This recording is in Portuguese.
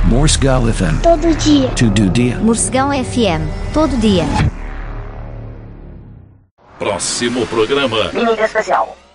Morsegal FM. Todo dia. Todo dia. Morsegal FM. Todo dia. Próximo programa. Mímica Especial.